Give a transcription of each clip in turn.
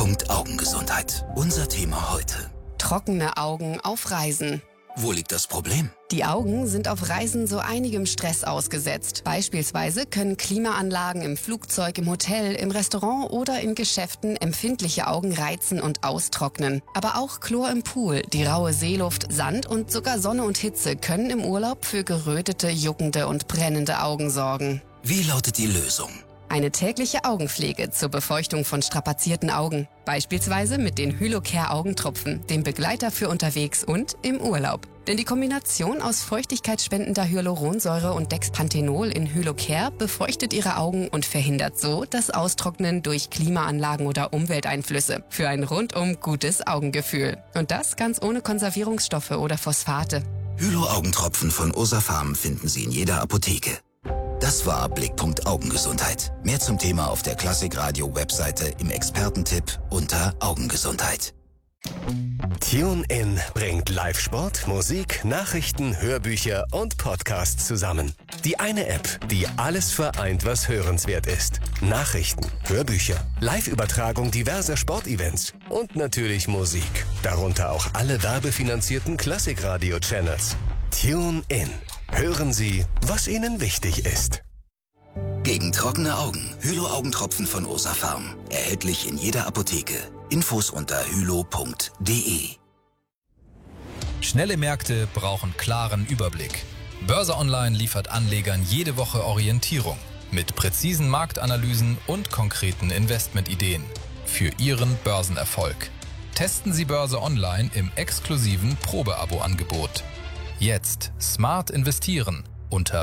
Augengesundheit. Unser Thema heute. Trockene Augen auf Reisen. Wo liegt das Problem? Die Augen sind auf Reisen so einigem Stress ausgesetzt. Beispielsweise können Klimaanlagen im Flugzeug, im Hotel, im Restaurant oder in Geschäften empfindliche Augen reizen und austrocknen. Aber auch Chlor im Pool, die raue Seeluft, Sand und sogar Sonne und Hitze können im Urlaub für gerötete, juckende und brennende Augen sorgen. Wie lautet die Lösung? Eine tägliche Augenpflege zur Befeuchtung von strapazierten Augen. Beispielsweise mit den Hylocare Augentropfen, dem Begleiter für unterwegs und im Urlaub. Denn die Kombination aus feuchtigkeitsspendender Hyaluronsäure und Dexpanthenol in Hylocare befeuchtet Ihre Augen und verhindert so das Austrocknen durch Klimaanlagen oder Umwelteinflüsse. Für ein rundum gutes Augengefühl. Und das ganz ohne Konservierungsstoffe oder Phosphate. Hylo-Augentropfen von Osafarm finden Sie in jeder Apotheke. Das war Blickpunkt Augengesundheit. Mehr zum Thema auf der Klassikradio-Webseite im Expertentipp unter Augengesundheit. TuneIn bringt Live-Sport, Musik, Nachrichten, Hörbücher und Podcasts zusammen. Die eine App, die alles vereint, was hörenswert ist. Nachrichten, Hörbücher, Live-Übertragung diverser Sportevents und natürlich Musik. Darunter auch alle werbefinanzierten Klassikradio-Channels. TuneIn. Hören Sie, was Ihnen wichtig ist. Gegen trockene Augen. Hylo-Augentropfen von Osafarm. Erhältlich in jeder Apotheke. Infos unter hylo.de. Schnelle Märkte brauchen klaren Überblick. Börse Online liefert Anlegern jede Woche Orientierung mit präzisen Marktanalysen und konkreten Investmentideen für Ihren Börsenerfolg. Testen Sie Börse Online im exklusiven Probeabo-Angebot. Jetzt smart investieren unter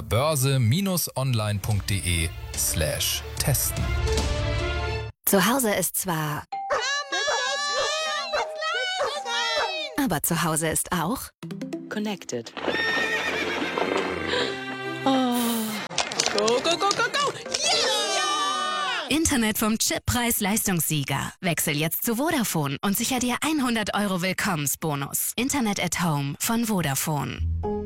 börse-online.de/testen. Zu Hause ist zwar... Aber zu Hause ist auch... Connected. Oh. Go, go, go, go, go! Yeah! Internet vom Chippreis-Leistungssieger. Wechsel jetzt zu Vodafone und sicher dir 100 € Willkommensbonus. Internet at Home von Vodafone.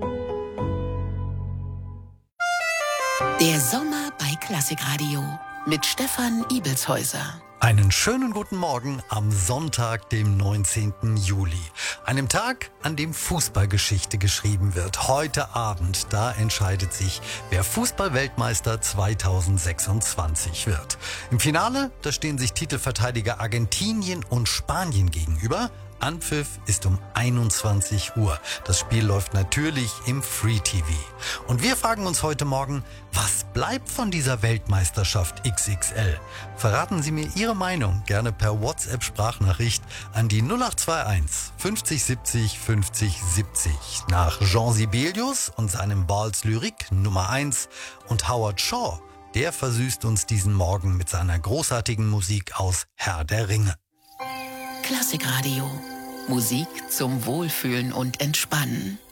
Der Sommer bei Klassikradio mit Stefan Ibelshäuser. Einen schönen guten Morgen am Sonntag, dem 19. Juli. Einem Tag, an dem Fußballgeschichte geschrieben wird. Heute Abend, da entscheidet sich, wer Fußball-Weltmeister 2026 wird. Im Finale, da stehen sich Titelverteidiger Argentinien und Spanien gegenüber. Anpfiff ist um 21 Uhr. Das Spiel läuft natürlich im Free TV. Und wir fragen uns heute Morgen, was bleibt von dieser Weltmeisterschaft XXL? Verraten Sie mir Ihre Meinung gerne per WhatsApp-Sprachnachricht an die 0821 50 70 50 70. Nach Jean Sibelius und seinem Balls Lyrik Nummer 1 und Howard Shaw, der versüßt uns diesen Morgen mit seiner großartigen Musik aus Herr der Ringe. Klassikradio. Musik zum Wohlfühlen und Entspannen.